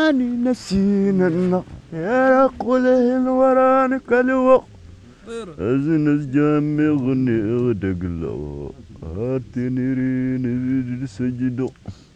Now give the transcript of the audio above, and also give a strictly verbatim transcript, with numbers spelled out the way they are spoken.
أني نسينا يا قوله ورانك الوقت أزنس جامي غني غدق لو هاتني رين سجدو